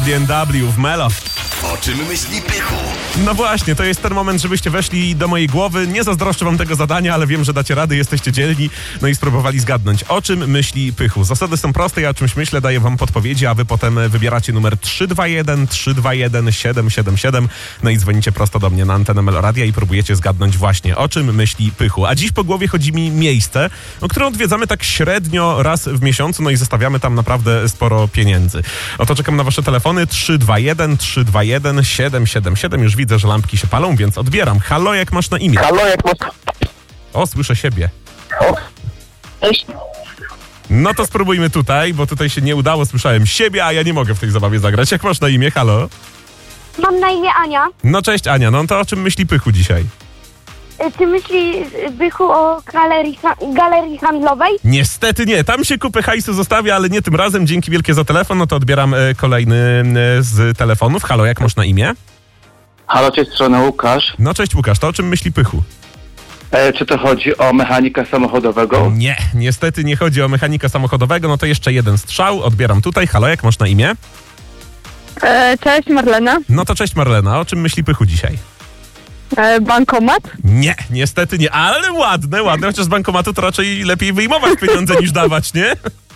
BMW w Melo. O czym myśli Pychu? No właśnie, to jest ten moment, żebyście weszli do mojej głowy. Nie zazdroszczę wam tego zadania, ale wiem, że dacie rady, jesteście dzielni. No i spróbowali zgadnąć, o czym myśli Pychu. Zasady są proste, ja o czymś myślę, daję wam podpowiedzi, a wy potem wybieracie numer 321 321 777. No i dzwonicie prosto do mnie na antenę Melo Radia i próbujecie zgadnąć właśnie, o czym myśli Pychu. A dziś po głowie chodzi mi miejsce, które odwiedzamy tak średnio raz w miesiącu, no i zostawiamy tam naprawdę sporo pieniędzy. Oto czekam na wasze telefony 321 321 777. Już widzę, że lampki się palą, więc odbieram. Halo, jak masz na imię? Halo, jak masz... O, słyszę siebie. O, cześć. No to spróbujmy tutaj, bo tutaj się nie udało. Słyszałem siebie, a ja nie mogę w tej zabawie zagrać. Jak masz na imię? Halo? Mam na imię Ania. No cześć Ania, no to o czym myśli Pychu dzisiaj? Czy myśli Bychu o galerii handlowej? Niestety nie, tam się kupę hajsu zostawia, ale nie tym razem. Dzięki wielkie za telefon, no to odbieram kolejny z telefonów. Halo, jak masz na imię? Halo, cześć, strona Łukasz. No cześć Łukasz, to o czym myśli Pychu? Czy to chodzi o mechanika samochodowego? Nie, niestety nie chodzi o mechanika samochodowego, no to jeszcze jeden strzał, odbieram tutaj. Halo, jak masz na imię? Cześć, Marlena. No to cześć Marlena, o czym myśli Pychu dzisiaj? Bankomat? Nie, niestety nie, ale ładne, chociaż z bankomatu to raczej lepiej wyjmować pieniądze niż dawać, nie?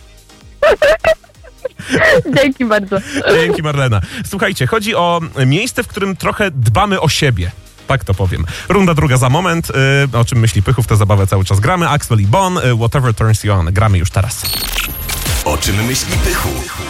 Dzięki bardzo. Dzięki Marlena. Słuchajcie, chodzi o miejsce, w którym trochę dbamy o siebie. Tak to powiem. Runda druga za moment. O czym myśli Pychu? W tę zabawę cały czas gramy. Axwell i Bon, Whatever Turns You On. Gramy już teraz. O czym myśli Pychu?